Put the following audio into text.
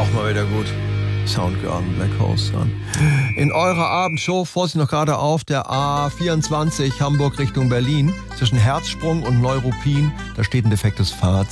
Auch mal wieder gut. Soundgarden, Black Horse Sun. In eurer Abendshow, Vorsicht noch gerade auf, der A24 Hamburg Richtung Berlin, zwischen Herzsprung und Neuruppin, da steht ein defektes Fahrzeug.